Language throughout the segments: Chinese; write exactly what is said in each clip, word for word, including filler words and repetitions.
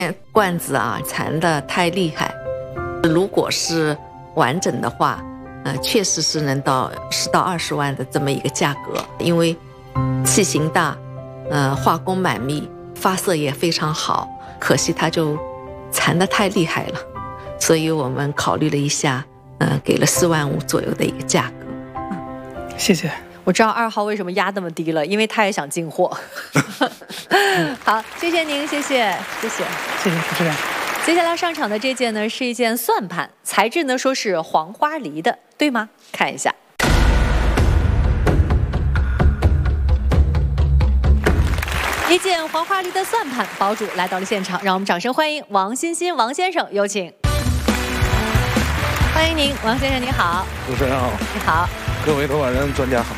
罐子啊缠得太厉害，如果是完整的话，呃，确实是能到十到二十万的这么一个价格，因为器型大，呃，画工满密，发色也非常好，可惜它就缠得太厉害了，所以我们考虑了一下，呃，给了四万五左右的一个价格。 嗯，谢谢。我知道二号为什么压那么低了，因为他也想进货。好，谢谢您，谢谢，谢谢， 谢谢主持人。 接下来上场的这件呢是一件算盘，材质呢说是黄花梨的，对吗？看一下。一件黄花梨的算盘，堡主来到了现场，让我们掌声欢迎王欣欣王先生，有请。欢迎您，王先生，你好。 主持人好。 你好。 各位投保人、专家好。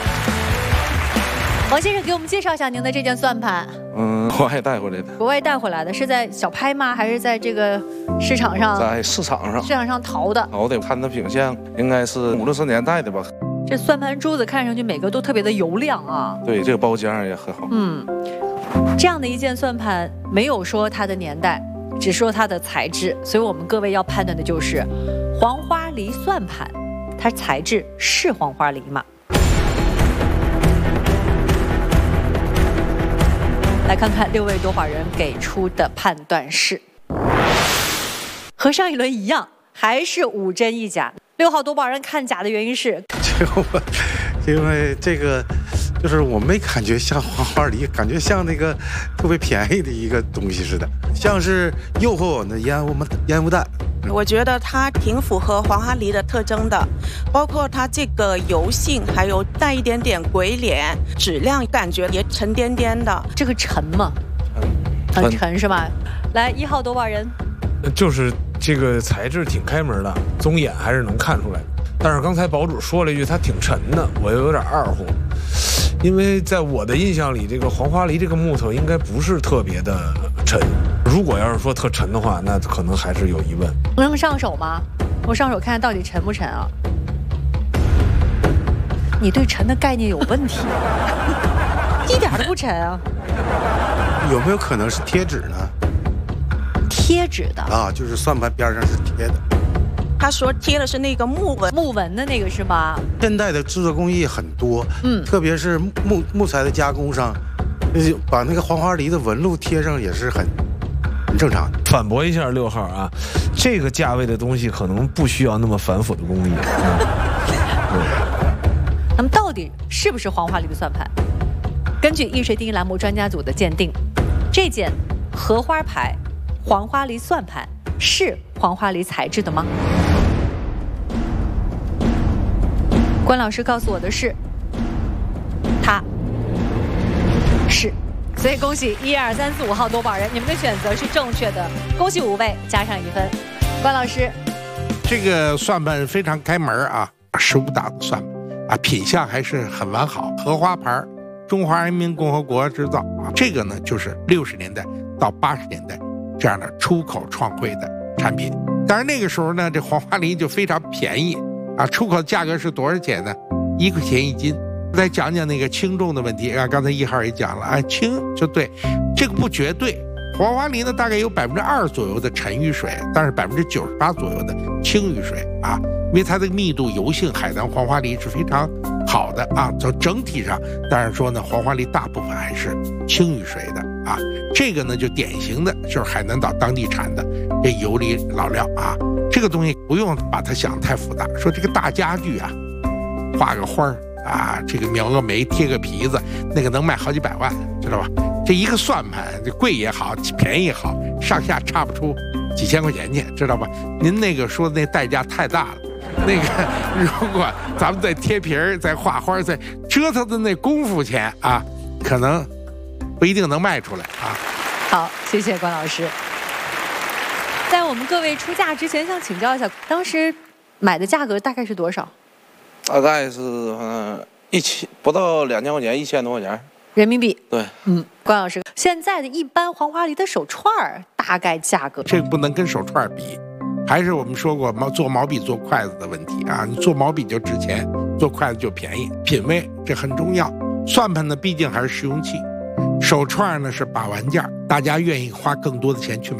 王先生，给我们介绍一下您的这件算盘。 嗯，国外带回来的。 国外带回来的，是在小拍吗？还是在这个市场上？ 在市场上。 市场上淘的。 淘的，看它品相，应该是五六十年代的吧。 这算盘珠子看上去每个都特别的油亮啊。 对，这个包浆也很好。 嗯，这样的一件算盘，没有说它的年代，只说它的材质，所以我们各位要判断的就是黄花梨算盘，它材质是黄花梨吗？来看看六位多宝人给出的判断是，和上一轮一样，还是五真一假。六号多宝人看假的原因是， 这个我，因为这个就是我没感觉像黄花梨，感觉像那个特别便宜的一个东西似的，像是诱惑我的烟雾烟雾弹。 我觉得它挺符合黄花梨的特征的，包括它这个油性，还有带一点点鬼脸，质量感觉也沉甸甸的。 这个沉吗？很沉是吧？来，一号多宝人， 就是这个材质挺开门的，棕眼还是能看出来。但是刚才堡主说了一句它挺沉的，我又有点二乎，因为在我的印象里，这个黄花梨这个木头应该不是特别的沉。如果要是说特沉的话，那可能还是有疑问。 能上手吗？我上手看看到底沉不沉啊？你对沉的概念有问题，一点都不沉啊。 有没有可能是贴纸呢？ 贴纸的啊，就是算盘边上是贴的。 他说贴的是那个木纹， 木纹的那个是吗？ 现代的制作工艺很多， 嗯， 特别是木木材的加工上，把那个黄花梨的纹路贴上也是很很正常的。 反驳一下六号啊，这个价位的东西可能不需要那么繁复的工艺。 嗯、那么到底是不是黄花梨的算盘？根据易谁第一栏目专家组的鉴定，这件荷花牌黄花梨算盘是黄花梨材质的吗？关老师告诉我的是，它是。所以恭喜一二三四五号多宝人，你们的选择是正确的，恭喜五位，加上一分。关老师， 这个算盘非常开门啊，十五档的算盘啊，品相还是很完好，荷花牌，中华人民共和国制造啊，这个呢就是六十年代到八十年代这样的出口创汇的产品。当然那个时候呢，这黄花梨就非常便宜啊，出口价格是多少钱呢？一块钱一斤。再讲讲那个轻重的问题啊，刚才一号也讲了，哎，轻就对，这个不绝对。黄花梨呢，大概有百分之二左右的沉雨水，但是百分之九十八左右的轻雨水啊，因为它的密度、油性，海南黄花梨是非常好的啊。从整体上，当然说呢，黄花梨大部分还是轻雨水的啊。这个呢，就典型的就是海南岛当地产的这油梨老料啊。这个东西不用把它想太复杂，说这个大家具啊，画个花儿。啊，这个描个眉，贴个皮子，那个能卖好几百万，知道吧？这一个算盘，这贵也好，便宜也好，上下差不出几千块钱去，知道吧？您那个说的那代价太大了，那个如果咱们再贴皮儿、再画花、再折腾的那功夫钱啊，可能不一定能卖出来啊。 好，谢谢关老师。在我们各位出价之前，想请教一下，当时买的价格大概是多少？ 大概是嗯一千不到两千块钱，一千多块钱人民币。 对， 嗯，关老师，现在的一般黄花梨的手串儿大概价格？ 这个不能跟手串比，还是我们说过毛做毛笔做筷子的问题啊。你做毛笔就值钱，做筷子就便宜，品味这很重要。算盘呢，毕竟还是实用器，手串呢是把玩件，大家愿意花更多的钱去买。